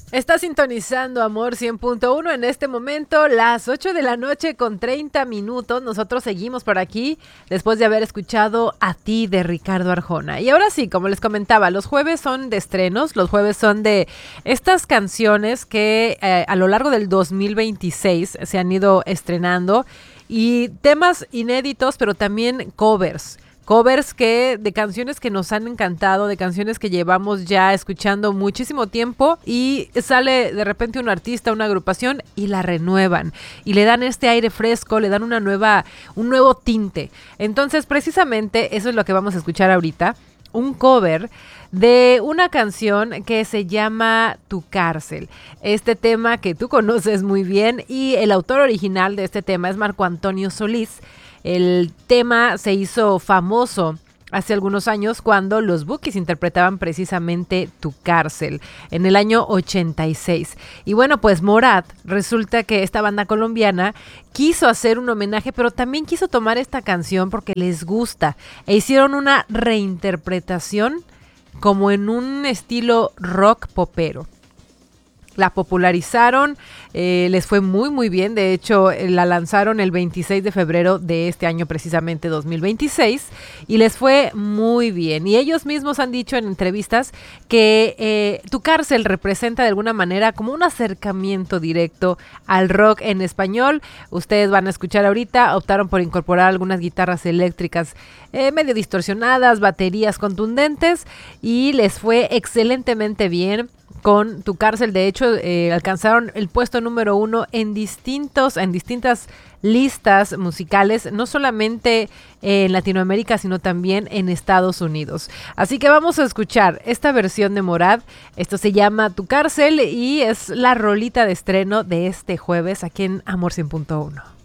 Está sintonizando Amor 100.1 en este momento, las 8 de la noche con 30 minutos. Nosotros seguimos por aquí después de haber escuchado A Ti de Ricardo Arjona. Y ahora sí, como les comentaba, los jueves son de estrenos, los jueves son de estas canciones que a lo largo del 2026 se han ido estrenando y temas inéditos, pero también covers de canciones que nos han encantado, de canciones que llevamos ya escuchando muchísimo tiempo y sale de repente un artista, una agrupación y la renuevan y le dan este aire fresco, le dan un nuevo tinte. Entonces, precisamente eso es lo que vamos a escuchar ahorita, un cover de una canción que se llama Tu Cárcel. Este tema que tú conoces muy bien y el autor original de este tema es Marco Antonio Solís. El tema se hizo famoso hace algunos años cuando los Bukis interpretaban precisamente Tu Cárcel en el año 86. Y bueno, pues Morat, resulta que esta banda colombiana quiso hacer un homenaje, pero también quiso tomar esta canción porque les gusta e hicieron una reinterpretación como en un estilo rock popero. La popularizaron, les fue muy muy bien, de hecho la lanzaron el 26 de febrero de este año precisamente 2026 y les fue muy bien y ellos mismos han dicho en entrevistas que Tu Cárcel representa de alguna manera como un acercamiento directo al rock en español. Ustedes van a escuchar ahorita, optaron por incorporar algunas guitarras eléctricas medio distorsionadas, baterías contundentes y les fue excelentemente bien con Tu Cárcel. De hecho, alcanzaron el puesto número 1 en distintas listas musicales, no solamente en Latinoamérica, sino también en Estados Unidos. Así que vamos a escuchar esta versión de Morat. Esto se llama Tu Cárcel y es la rolita de estreno de este jueves aquí en Amor 100.1.